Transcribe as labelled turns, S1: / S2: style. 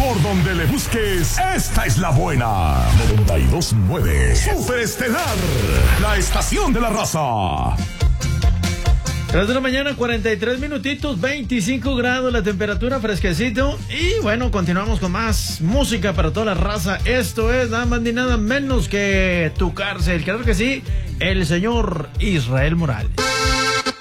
S1: Por donde le busques, esta es la buena. 92.9 Super Estelar, la estación de la raza.
S2: 3 de la mañana, 43 minutitos, 25 grados la temperatura, fresquecito. Y bueno, continuamos con más música para toda la raza. Esto es nada más ni nnada menos que Tu Cárcel. Claro que sí, el señor Israel Morales.